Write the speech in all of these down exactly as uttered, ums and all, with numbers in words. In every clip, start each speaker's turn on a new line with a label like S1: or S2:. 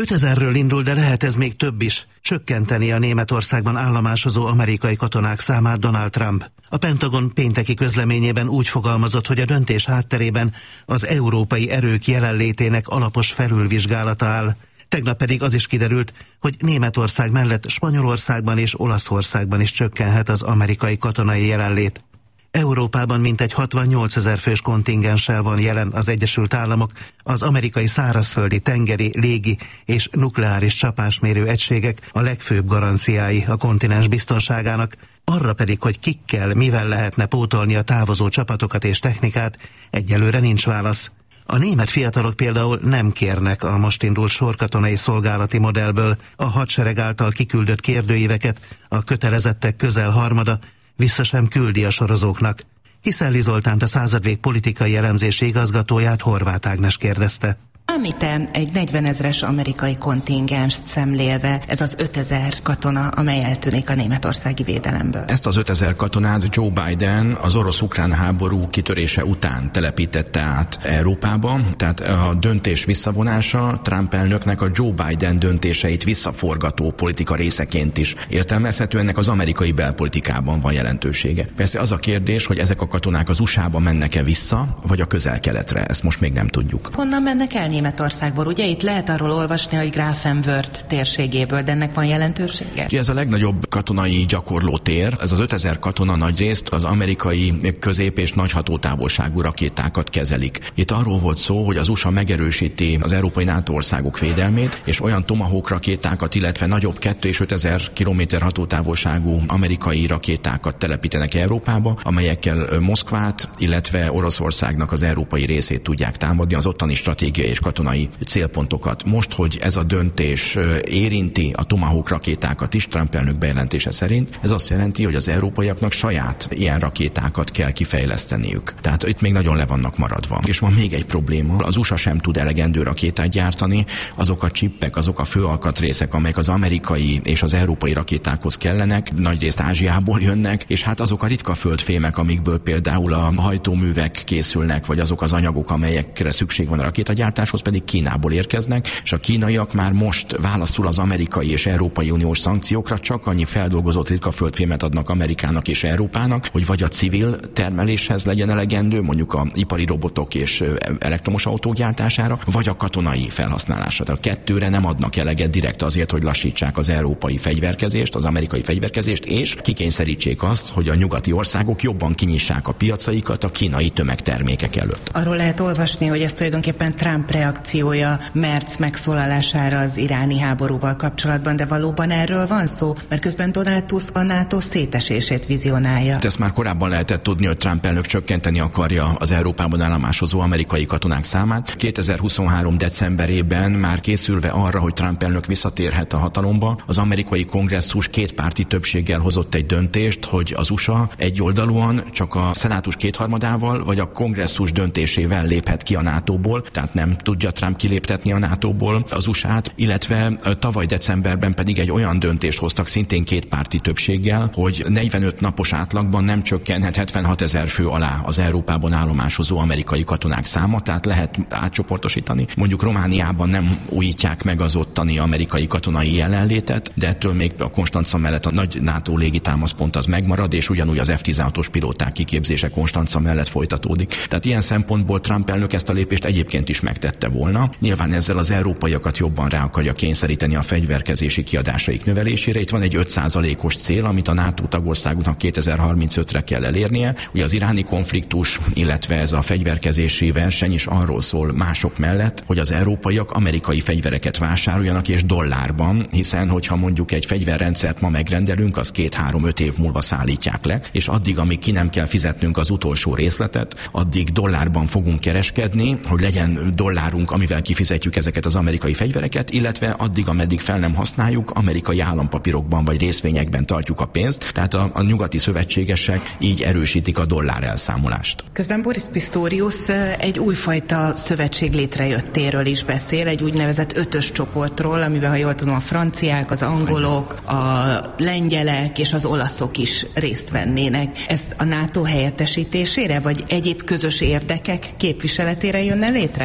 S1: ötezerről indul, de lehet ez még több is. Csökkenteni a Németországban állomásozó amerikai katonák számát Donald Trump. A Pentagon pénteki közleményében úgy fogalmazott, hogy a döntés hátterében az európai erők jelenlétének alapos felülvizsgálata áll. Tegnap pedig az is kiderült, hogy Németország mellett Spanyolországban és Olaszországban is csökkenhet az amerikai katonai jelenlét. Európában mintegy hatvannyolcezer fős kontingenssel van jelen az Egyesült Államok, az amerikai szárazföldi, tengeri, légi és nukleáris csapásmérő egységek a legfőbb garanciái a kontinens biztonságának, arra pedig, hogy kikkel, mivel lehetne pótolni a távozó csapatokat és technikát, egyelőre nincs válasz. A német fiatalok például nem kérnek a most indult sorkatonai szolgálati modellből, a hadsereg által kiküldött kérdőíveket a kötelezettek közel harmada vissza sem küldi a sorozóknak. Kiszelli Zoltánt, a Századvég politikai elemzési igazgatóját, Horváth Ágnes kérdezte.
S2: Amit egy negyvenezres amerikai kontingenst szemlélve, ez az ötezer katona, amely eltűnik a németországi védelemből.
S3: Ezt az ötezer katonát Joe Biden az orosz-ukrán háború kitörése után telepítette át Európába, tehát a döntés visszavonása Trump elnöknek a Joe Biden döntéseit visszaforgató politika részeként is értelmezhető, ennek az amerikai belpolitikában van jelentősége. Persze az a kérdés, hogy ezek a katonák az u es á-ba mennek-e vissza, vagy a Közel-Keletre, ezt most még nem tudjuk.
S2: Honnan mennek el Németországból? Ugye itt lehet arról olvasni, hogy Grafenwörth térségéből, de ennek van jelentősége?
S3: Ugye ez a legnagyobb katonai gyakorló tér, ez az ötezer katona nagyrészt az amerikai közép- és nagy hatótávolságú rakétákat kezelik. Itt arról volt szó, hogy az u es á megerősíti az európai NATO országok védelmét, és olyan Tomahawk rakétákat, illetve nagyobb kettő és ötezer kilométer hatótávolságú amerikai rakétákat telepítenek Európába, amelyekkel Moszkvát, illetve Oroszországnak az európai részét tudják támadni, az ottani stratégiai és katonai célpontokat. Most, hogy ez a döntés érinti a Tomahawk rakétákat is, Trump elnök bejelentése szerint, ez azt jelenti, hogy az európaiaknak saját ilyen rakétákat kell kifejleszteniük. Tehát itt még nagyon le vannak maradva. És van még egy probléma, az u es á sem tud elegendő rakétát gyártani, azok a csippek, azok a főalkatrészek, amelyek az amerikai és az európai rakétákhoz kellenek, nagyrészt Ázsiából jönnek, és hát azok a ritka földfémek, amikből például a hajtóművek készülnek, vagy azok az anyagok, amelyekre szükség van a rakétagyártáshoz, pedig Kínából érkeznek, és a kínaiak már most válaszul az amerikai és európai uniós szankciókra csak annyi feldolgozott ritka földfémet adnak Amerikának és Európának, hogy vagy a civil termeléshez legyen elegendő, mondjuk a ipari robotok és elektromos autók gyártására, vagy a katonai felhasználásra. A kettőre nem adnak eleget direkt azért, hogy lassítsák az európai fegyverkezést, az amerikai fegyverkezést, és kikényszerítsék azt, hogy a nyugati országok jobban kinyissák a piacaikat a kínai tömegtermékek előtt.
S2: Arról lehet olvasni, hogy ez tulajdonképpen Trump reakciója Merz megszólalására az iráni háborúval kapcsolatban, de valóban erről van szó? Mert közben Donald Tusk a NATO szétesését vizionálja.
S3: Ezt már korábban lehetett tudni, hogy Trump elnök csökkenteni akarja az Európában állomásozó amerikai katonák számát. kétezer-huszonhárom decemberében már készülve arra, hogy Trump elnök visszatérhet a hatalomba, az amerikai kongresszus kétpárti többséggel hozott egy döntést, hogy az u es á egyoldalúan csak a szenátus kétharmadával vagy a kongresszus döntésével léphet ki a nátóból, tehát nem tudja Trump kiléptetni a nátóból az u es á-t, illetve tavaly decemberben pedig egy olyan döntést hoztak szintén kétpárti többséggel, hogy negyvenöt napos átlagban nem csökkenhet hetvenhat ezer fő alá az Európában állomásozó amerikai katonák száma, tehát lehet átcsoportosítani. Mondjuk Romániában nem újítják meg az ottani amerikai katonai jelenlétet, de ettől még a Konstanca mellett a nagy NATO légitámaszpont az megmarad, és ugyanúgy az ef tizenhatos pilóták kiképzése Konstanca mellett folytatódik. Tehát ilyen szempontból Trump elnök ezt a lépést egyébként is megtette volna. Nyilván ezzel az európaiakat jobban rá akarja kényszeríteni a fegyverkezési kiadásaik növelésére. Itt van egy öt százalékos cél, amit a NATO tagországoknak kétezer-harmincötre kell elérnie. Ugye az iráni konfliktus, illetve ez a fegyverkezési verseny is arról szól mások mellett, hogy az európaiak amerikai fegyvereket vásároljanak és dollárban, hiszen hogyha mondjuk egy fegyverrendszert ma megrendelünk, az két-három-öt év múlva szállítják le, és addig, amíg ki nem kell fizetnünk az utolsó részletet, addig dollárban fogunk kereskedni, hogy legyen dollárunk, amivel kifizetjük ezeket az amerikai fegyvereket, illetve addig, ameddig fel nem használjuk, amerikai állampapírokban vagy részvényekben tartjuk a pénzt, tehát a, a nyugati szövetségesek így erősítik a dollár elszámolást.
S2: Közben Boris Pistorius egy újfajta szövetség létrejöttéről is beszél, egy úgynevezett ötös csoportról, amiben, ha jól tudom, a franciák, az angolok, a lengyelek és az olaszok is részt vennének. Ez a NATO helyettesítésére, vagy egyéb közös érdekek képviseletére jönne létre?
S3: A nátót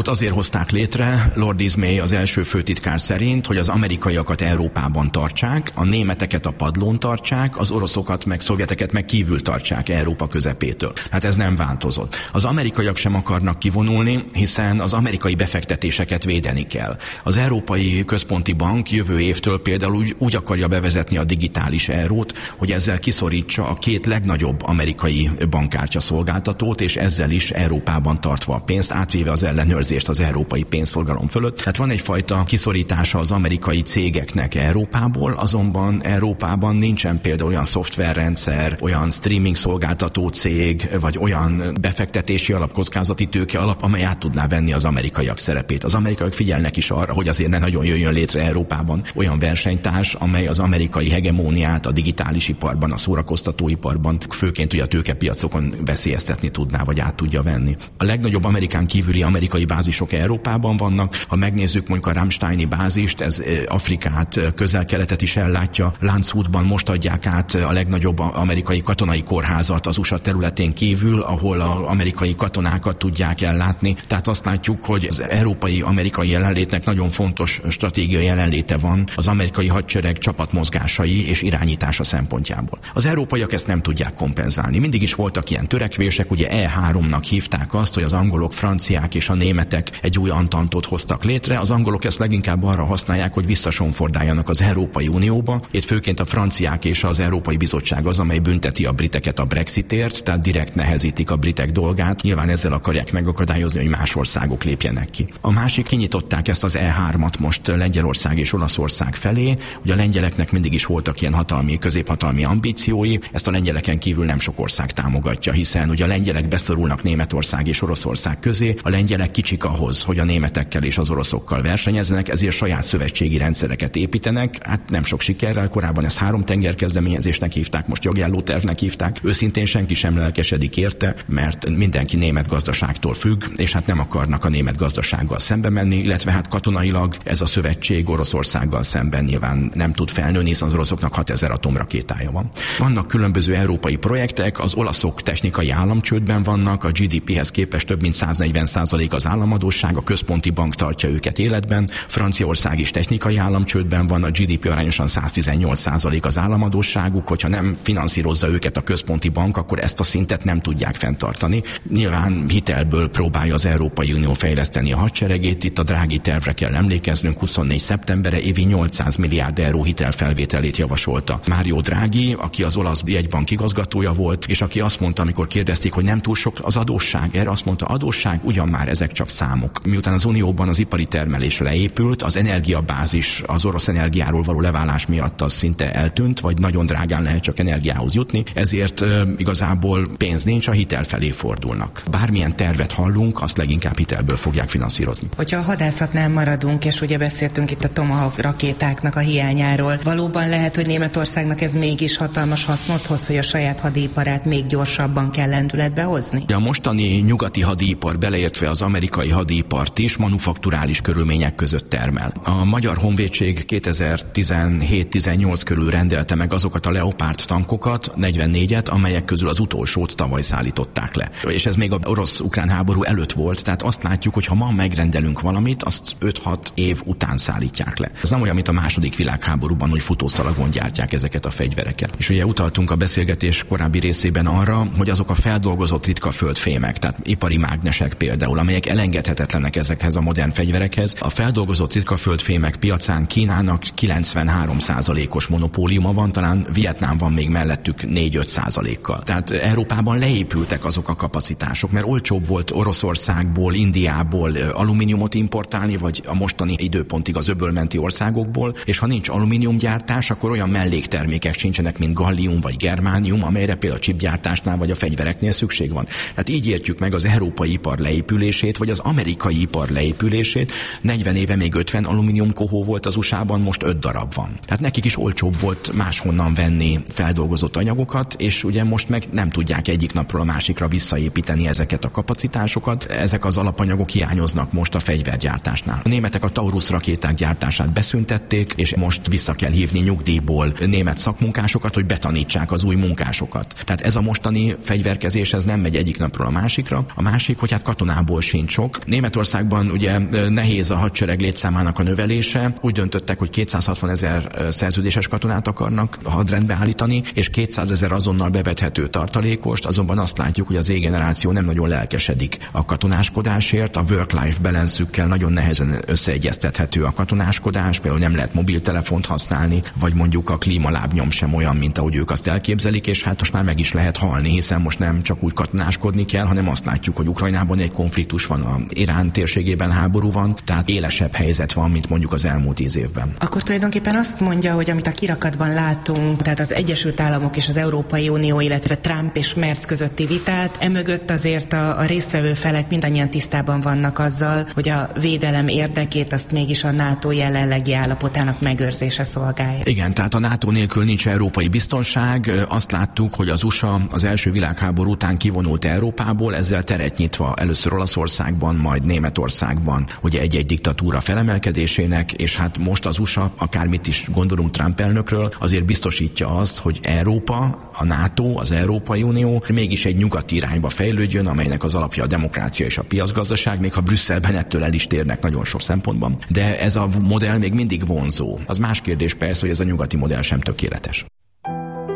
S3: Hát azért hozták létre, Lord Ismay az első főtitkár szerint, hogy az amerikaiakat Európában tartsák, a németeket a padlón tartsák, az oroszokat meg szovjeteket meg kívül tartsák Európa közepétől. Hát ez nem változott. Az amerikaiak sem akarnak kivonulni, hiszen az amerikai befektetéseket védeni kell. Az Európai Központi Bank jövő évtől például úgy, úgy akarja bevezetni a digitális eurót, hogy ezzel kiszorítsa a két legnagyobb amerikai bankkártya szolgáltatót, és ezzel is Európában tartva a pénzt, átvéve az ellenőrzést az európai pénzforgalom fölött. Tehát van egyfajta kiszorítása az amerikai cégeknek Európából, azonban Európában nincsen például olyan szoftverrendszer, olyan streaming szolgáltató cég, vagy olyan befektetési alap, kockázati tőke alap, amely át tudná venni az amerikaiak szerepét. Az amerikaiak figyelnek is arra, hogy azért ne nagyon jöjjön létre Európában olyan versenytárs, amely az amerikai hegemóniát a digitális iparban, a szórakoztatóiparban, főként ugye a tőkepiacokon veszélyeztetni tudná, vagy át tudja venni. A legnagyobb Amerikán kívüli amerikai bázisok Európában vannak. Ha megnézzük mondjuk a Ramsteini bázist, ez Afrikát, Közel-Keletet is ellátja. Landshutban most adják át a legnagyobb amerikai katonai kórházat az u es á területén kívül, ahol az amerikai katonákat tudják ellátni. Tehát azt látjuk, hogy az európai amerikai jelenlétnek nagyon fontos stratégiai jelenléte van az amerikai hadsereg csapatmozgásai és irányítása szempontjából. Az európaiak ezt nem tudják kompenzálni. Mindig is voltak ilyen törekvések, ugye E háromnak hívták azt, hogy az angolok, franciák és a németek egy új antantot hoztak létre. Az angolok ezt leginkább arra használják, hogy visszasonfordáljanak az Európai Unióba. Itt főként a franciák és az Európai Bizottság az, amely bünteti a briteket a Brexitért, tehát direkt nehezítik a britek dolgát. Nyilván ezzel akarják megakadályozni, hogy más országok lépjenek ki. A másik, kinyitották ezt az E hármat most Lengyelország és Olaszország felé. Ugye a lengyeleknek mindig is voltak ilyen hatalmi, középhatalmi ambíciói, ezt a lengyeleken kívül nem sok ország támogatja, hiszen ugye a lengyelek beszorulnak Németország és Oroszország közé, a lengyelek kicsik ahhoz, hogy a németekkel és az oroszokkal versenyezzenek, ezért saját szövetségi rendszereket építenek. Hát nem sok sikerrel, korábban ezt három tenger kezdeményezésnek hívták, most jogjálló tervnek hívták. Őszintén senki sem lelkesedik érte, mert mindenki német gazdaságtól függ, és hát nem akarnak a német gazdasággal szembe menni, illetve hát katonailag ez a szövetség Oroszországgal szemben nyilván nem tud felnőni, hiszen az oroszoknak hatezer atomrakétája van. Vannak különböző európai projektek, az olaszok technikai államcsődben vannak, a gé dé péhez képest több mint száznegyven százalék az államadósság, a központi bank tartja őket életben, Franciaország is technikai államcsődben van, a gé dé pé arányosan száztizennyolc százalék az államadósságuk, hogyha nem finanszírozza őket a központi bank, akkor ezt a szintet nem tudják fenntartani. Nyilván hitelből próbálja az Európai Unió fejleszteni a hadseregét, itt a Draghi tervre kell emlékeznünk, huszonnégy szeptembere évi nyolcszáz milliárd euró hitelfelvételét javasolta Mario Draghi, aki az olasz jegybank igazgatója volt, és aki azt mondta, amikor kérdezték, hogy nem túl sok az adósság, erre azt mondta, adósság, ugyan már ezek csak számok. Miután az Unióban az ipari termelés leépült, az energiabázis az orosz energiáról való leválás miatt az szinte eltűnt, vagy nagyon drágán lehet csak energiához jutni, ezért e, igazából pénz nincs, a hitel felé fordulnak. Bármilyen tervet hallunk, azt leginkább hitelből fogják finanszírozni.
S2: Hogyha a hadászatnál maradunk, és ugye beszéltünk itt a Tomahawk rakétáknak a hiányáról, valóban lehet, hogy Németországnak ez mégis hatalmas hasznot hoz, hogy a saját hadiiparát még gyorsabban kell lendületbe hozni?
S3: A mostani nyugati hadipar, beleértve az amerikai hadipart is, manufakturális körülmények között termel. A Magyar Honvédség kétezer-tizenhét tizennyolc körül rendelte meg azokat a Leopard tankokat, negyvennégyet, amelyek közül az utolsót tavaly szállították le. És ez még a orosz-ukrán háború előtt volt, tehát azt látjuk, hogy ha ma megrendelünk valamit, azt öt-hat év után szállítják le. Ez nem olyan, mint a második világháborúban, hogy futószalagon gyártják ezeket a fegyvereket. És ugye utaltunk a beszélgetés korábbi részében arra, hogy azok a feldolgozott ritka földfémek, tehát ipari mágnesek például, amelyek elengedhetetlenek ezekhez a modern fegyverekhez. A feldolgozott ritka földfémek piacán Kínának kilencvenhárom százalékos monopóliuma van, talán Vietnám van még mellettük négy-öt százalékkal. Tehát Európában leépültek azok a kapacitások, mert olcsóbb volt Oroszországból, Indiából alumíniumot importálni, vagy a mostani időpontig az öbölmenti országokból, és ha nincs alumíniumgyártás, akkor olyan melléktermékek sincsenek, mint gallium vagy germánium, amelyre például a chipgyártásnál vagy a fegyvereknél szükség van. Tehát így értjük meg az európai ipar leépülését, vagy az amerikai ipar leépülését. negyven éve még ötven alumínium kohó volt az u es á-ban, most öt darab van. Tehát nekik is olcsóbb volt máshonnan venni feldolgozott anyagokat, és ugye most meg nem tudják egyik napról a másikra visszaépíteni ezeket a kapacitásokat. Ezek az alapanyagok hiányoznak most a fegyvergyártásnál. A németek a Taurus rakéták gyártását beszüntették, és most vissza kell hívni nyugdíjból német szakmunkásokat, hogy betanítsák az új munkásokat. Tehát ez a mostani fegyverkezés ez nem megy egyik napról a másikra. A másik, hogy hát katonából sincs sok, vannak. Németországban ugye nehéz a hadsereg létszámának a növelése. Úgy döntöttek, hogy kétszázhatvan ezer szerződéses katonát akarnak a hadrendbe állítani, és kétszázezer azonnal bevethető tartalékost, azonban azt látjuk, hogy az Z-generáció nem nagyon lelkesedik a katonáskodásért, a work-life balance-ükkel nagyon nehezen összeegyeztethető a katonáskodás, például nem lehet mobiltelefont használni, vagy mondjuk a klímalábnyom sem olyan, mint ahogy ők azt elképzelik, és hát most már meg is lehet halni, hiszen most nem csak úgy katonáskodni kell, hanem azt látjuk, hogy Ukrajnában egy konfliktus van, a Irán térségében háború van, tehát élesebb helyzet van, mint mondjuk az elmúlt tíz évben.
S2: Akkor tulajdonképpen azt mondja, hogy amit a kirakatban látunk, tehát az Egyesült Államok és az Európai Unió, illetve Trump és Merz közötti vitát, emögött azért a, a résztvevő felek mindannyian tisztában vannak azzal, hogy a védelem érdekét azt mégis a NATO jelenlegi állapotának megőrzése szolgálja.
S3: Igen, tehát a NATO nélkül nincs európai biztonság. Azt láttuk, hogy az u es á az első világháború után kivonult Európából, ezzel teret nyitva először Olaszországban, majd Németországban, ugye egy-egy diktatúra felemelkedésének, és hát most az u es á, akármit is gondolunk Trump elnökről, azért biztosítja azt, hogy Európa, a NATO, az Európai Unió mégis egy nyugati irányba fejlődjön, amelynek az alapja a demokrácia és a piacgazdaság, még ha Brüsszelben ettől el is térnek nagyon sok szempontban. De ez a modell még mindig vonzó. Az más kérdés persze, hogy ez a nyugati modell sem tökéletes.